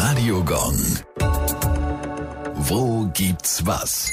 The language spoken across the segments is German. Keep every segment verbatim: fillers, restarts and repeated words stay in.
Radio Gong. Wo gibt's was?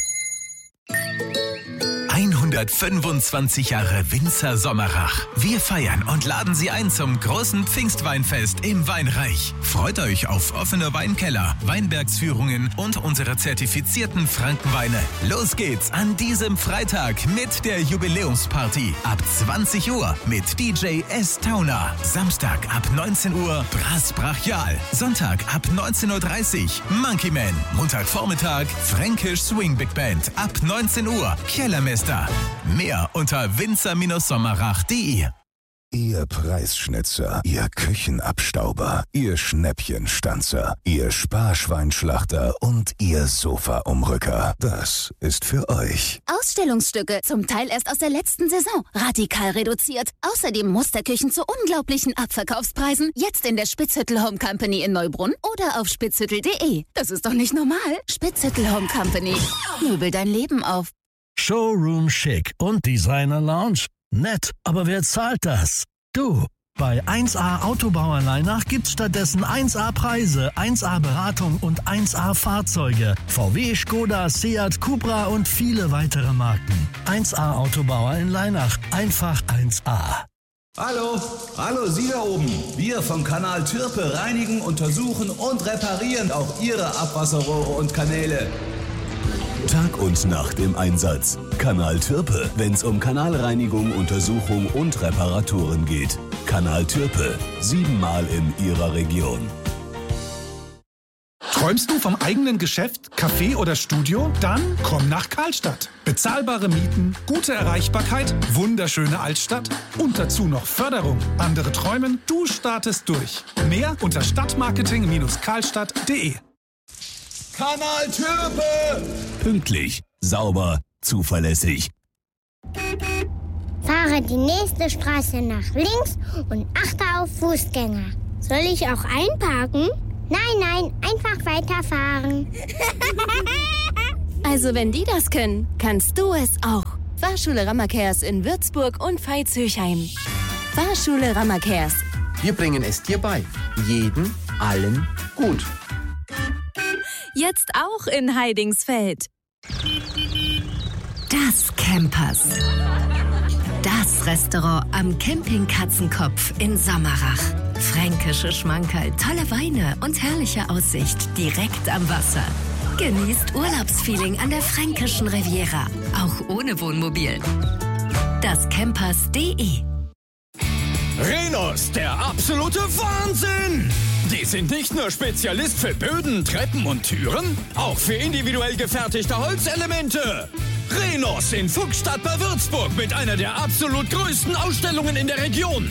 hundertfünfundzwanzig Jahre Winzer Sommerach. Wir feiern und laden Sie ein zum großen Pfingstweinfest im Weinreich. Freut euch auf offene Weinkeller, Weinbergsführungen und unsere zertifizierten Frankenweine. Los geht's an diesem Freitag mit der Jubiläumsparty. Ab zwanzig Uhr mit D J S. Tauner. Samstag ab neunzehn Uhr Brass Brachial. Sonntag ab neunzehn Uhr dreißig Monkey Man. Montagvormittag Fränkisch Swing Big Band. Ab neunzehn Uhr Kellermeister. Mehr unter winzer Sommerach punkt de. Ihr Preisschnitzer, Ihr Küchenabstauber, Ihr Schnäppchenstanzer, Ihr Sparschweinschlachter und Ihr Sofaumrücker. Das ist für euch. Ausstellungsstücke, zum Teil erst aus der letzten Saison. Radikal reduziert. Außerdem Musterküchen zu unglaublichen Abverkaufspreisen. Jetzt in der Spitzhüttel Home Company in Neubrunn oder auf spitzhüttel punkt de. Das ist doch nicht normal. Spitzhüttel Home Company. Möbel dein Leben auf. Showroom Chic und Designer Lounge. Nett, aber wer zahlt das? Du. Bei eins A Autobauer Leinach gibt's stattdessen eins A Preise, eins A Beratung und eins A Fahrzeuge. V W, Skoda, Seat, Cupra und viele weitere Marken. eins A Autobauer in Leinach. Einfach eins A. Hallo, hallo Sie da oben. Wir vom Kanal Türpe reinigen, untersuchen und reparieren auch Ihre Abwasserrohre und Kanäle. Tag und Nacht im Einsatz. Kanal Türpe, wenn's um Kanalreinigung, Untersuchung und Reparaturen geht. Kanal Türpe, siebenmal in Ihrer Region. Träumst du vom eigenen Geschäft, Café oder Studio? Dann komm nach Karlstadt. Bezahlbare Mieten, gute Erreichbarkeit, wunderschöne Altstadt und dazu noch Förderung. Andere träumen, du startest durch. Mehr unter stadtmarketing Karlstadt punkt de. Kanal Türpe! Pünktlich, sauber, zuverlässig. Fahre die nächste Straße nach links und achte auf Fußgänger. Soll ich auch einparken? Nein, nein, einfach weiterfahren. Also wenn die das können, kannst du es auch. Fahrschule Rammerkehrs in Würzburg und Veitshöchheim. Fahrschule Rammerkehrs. Wir bringen es dir bei. Jeden, allen, gut. Jetzt auch in Heidingsfeld. Das Campers. Das Restaurant am Camping Katzenkopf in Sommerach. Fränkische Schmankerl, tolle Weine und herrliche Aussicht direkt am Wasser. Genießt Urlaubsfeeling an der fränkischen Riviera, auch ohne Wohnmobil. das campers punkt de. Rhenus, der absolute Wahnsinn! Die sind nicht nur Spezialist für Böden, Treppen und Türen, auch für individuell gefertigte Holzelemente. Rhenus in Fuchsstadt bei Würzburg mit einer der absolut größten Ausstellungen in der Region.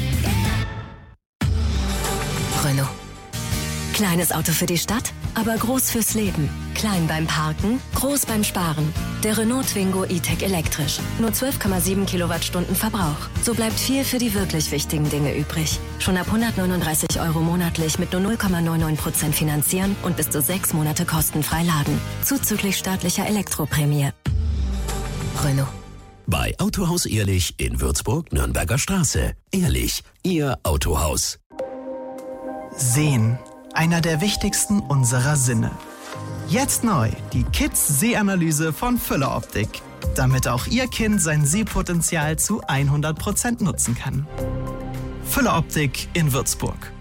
Renault. Kleines Auto für die Stadt, aber groß fürs Leben. Klein beim Parken, groß beim Sparen. Der Renault Twingo E-Tech elektrisch. Nur zwölf Komma sieben Kilowattstunden Verbrauch. So bleibt viel für die wirklich wichtigen Dinge übrig. Schon ab hundertneununddreißig Euro monatlich mit nur null Komma neunundneunzig Prozent finanzieren und bis zu sechs Monate kostenfrei laden. Zuzüglich staatlicher Elektroprämie. Renault. Bei Autohaus Ehrlich in Würzburg, Nürnberger Straße. Ehrlich, Ihr Autohaus. Sehen. Einer der wichtigsten unserer Sinne. Jetzt neu die Kids-Sehanalyse von Füller Optik, damit auch Ihr Kind sein Sehpotenzial zu hundert Prozent nutzen kann. Füller Optik in Würzburg.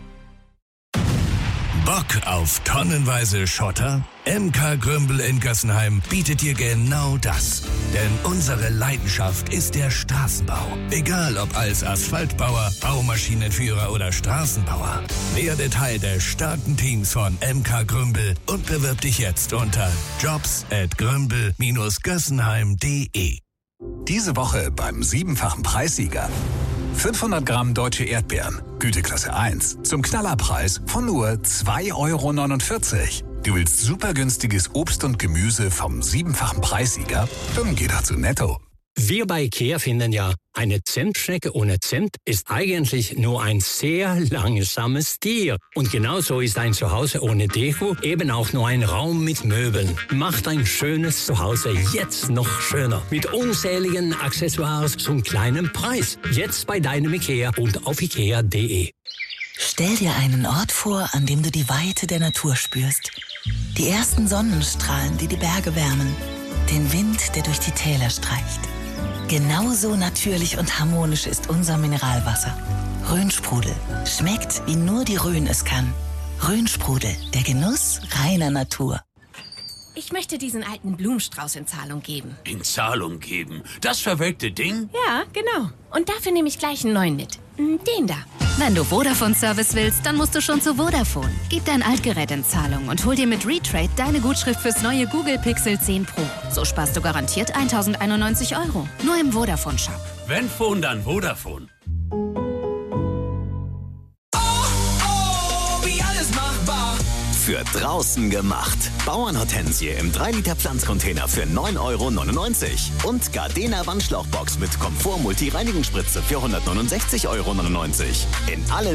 Bock auf tonnenweise Schotter? M K Grümbel in Gössenheim bietet dir genau das. Denn unsere Leidenschaft ist der Straßenbau. Egal ob als Asphaltbauer, Baumaschinenführer oder Straßenbauer. Werde Teil des starken Teams von M K Grümbel und bewirb dich jetzt unter jobs at grümbel gössenheim punkt de. Diese Woche beim siebenfachen Preissieger. fünfhundert Gramm deutsche Erdbeeren, Güteklasse eins, zum Knallerpreis von nur zwei Euro neunundvierzig. Du willst super günstiges Obst und Gemüse vom siebenfachen Preissieger? Dann geh doch zu Netto. Wir bei IKEA finden ja, eine Zentschnecke ohne Cent ist eigentlich nur ein sehr langsames Tier. Und genauso ist ein Zuhause ohne Deko eben auch nur ein Raum mit Möbeln. Macht ein schönes Zuhause jetzt noch schöner. Mit unzähligen Accessoires zum kleinen Preis. Jetzt bei deinem IKEA und auf ikea punkt de. Stell dir einen Ort vor, an dem du die Weite der Natur spürst. Die ersten Sonnenstrahlen, die die Berge wärmen. Den Wind, der durch die Täler streicht. Genauso natürlich und harmonisch ist unser Mineralwasser. Rhönsprudel. Schmeckt, wie nur die Rhön es kann. Rhönsprudel, der Genuss reiner Natur. Ich möchte diesen alten Blumenstrauß in Zahlung geben. In Zahlung geben? Das verwelkte Ding? Ja, genau. Und dafür nehme ich gleich einen neuen mit. Den da. Wenn du Vodafone-Service willst, dann musst du schon zu Vodafone. Gib dein Altgerät in Zahlung und hol dir mit Retrade deine Gutschrift fürs neue Google Pixel zehn Pro. So sparst du garantiert tausendeinundneunzig Euro. Nur im Vodafone-Shop. Wenn Phone, dann Vodafone. Für draußen gemacht. Bauernhortensie im drei Liter Pflanzcontainer für neun Euro neunundneunzig. Und Gardena Wandschlauchbox mit Komfort Multi-Reinigungsspritze für hundertneunundsechzig Euro neunundneunzig. In allen